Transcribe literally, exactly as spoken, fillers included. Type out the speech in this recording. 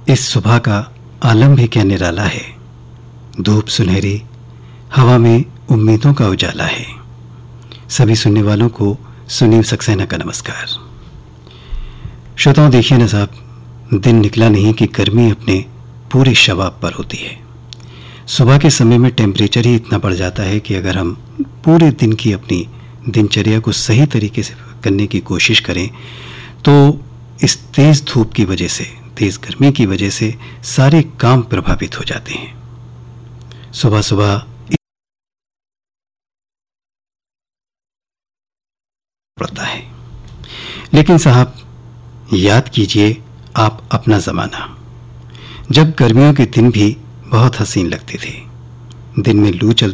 इस सुबह का आलम भी क्या निराला है। धूप सुनहरी, हवा में उम्मीदों का उजाला है। सभी सुनने वालों को सुनील सक्सेना का नमस्कार। श्रोताओं, देखिए ना साहब, दिन निकला नहीं कि गर्मी अपने पूरे शबाब पर होती है। सुबह के समय में टेम्परेचर ही इतना बढ़ जाता है कि अगर हम पूरे दिन की अपनी दिनचर्या को सही तरीके से करने की कोशिश करें तो इस तेज़ धूप की वजह से, तेज़ गर्मी की वजह से सारे काम प्रभावित हो जाते हैं। सुबह सुबह पड़ता है। लेकिन साहब, याद कीजिए आप अपना ज़माना, जब गर्मियों के दिन भी बहुत हसीन लगते थे। दिन में लू चलती